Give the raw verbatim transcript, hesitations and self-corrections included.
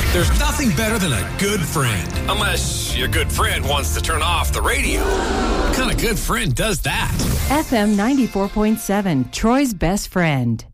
There's nothing better than a good friend. Unless your good friend wants to turn off the radio. What kind of good friend does that? F M ninety-four point seven, Troy's best friend.